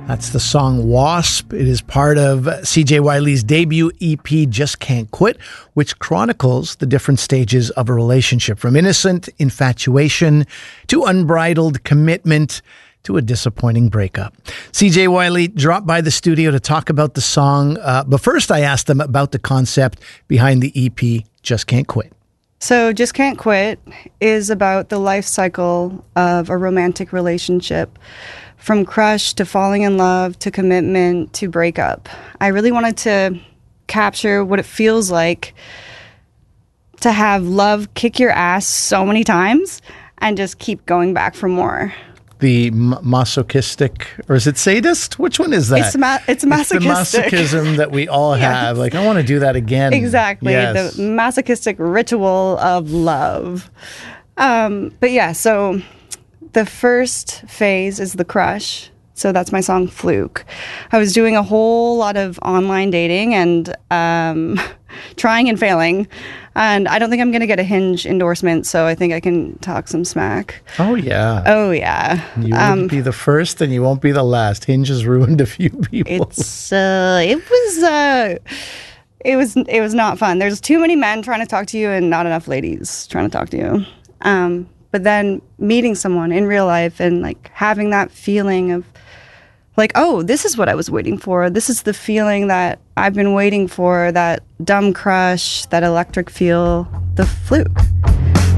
That's the song Wasp. It is part of CJ Wiley's debut EP, Just Can't Quit, which chronicles the different stages of a relationship, from innocent infatuation to unbridled commitment to a disappointing breakup. CJ Wiley dropped by the studio to talk about the song, but first I asked him about the concept behind the EP, Just Can't Quit. So Just Can't Quit is about the life cycle of a romantic relationship, from crush to falling in love to commitment to breakup. I really wanted to capture what it feels like to have love kick your ass so many times and just keep going back for more. The masochistic, or is it sadist? Which one is that? It's masochistic. It's the masochism that we all have. Like, I want to do that again. Exactly. Yes. The masochistic ritual of love. But yeah, so the first phase is the crush. So that's my song Fluke. I was doing a whole lot of online dating and trying and failing. And I don't think I'm going to get a Hinge endorsement, so I think I can talk some smack. Oh, yeah. Oh, yeah. You won't be the first and you won't be the last. Hinge has ruined a few people. It was not fun. There's too many men trying to talk to you and not enough ladies trying to talk to you. But then meeting someone in real life and like having that feeling of like, oh, this is what I was waiting for. This is the feeling that I've been waiting for, that dumb crush, that electric feel, the fluke.